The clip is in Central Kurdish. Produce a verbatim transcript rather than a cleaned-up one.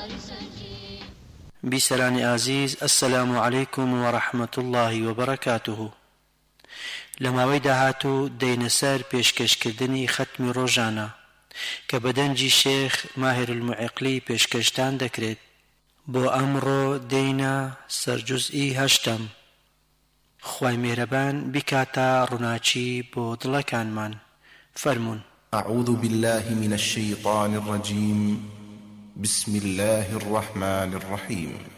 بیسەرانی ئازیز، ئەسسەلامو عەلەیکوم وەڕەحمەتوڵڵاهی وبەرەکاتوهو. لە ماوەی داهاتوو دەینە سەر پێشکەشکردنی ختمی ڕۆژانە کە بەدەنجی شێخ ماهر الموعقلی پێشکەشتان دەکرێت. بۆ ئەمڕۆ دەینە سەر جوزئی هەشتم. خوای میهرەبان بیکاتە ڕووناچی بۆ دڵەکانمان. فەرموون. أعوذ بالله من الشيطان الرجيم. بسم الله الرحمن الرحيم.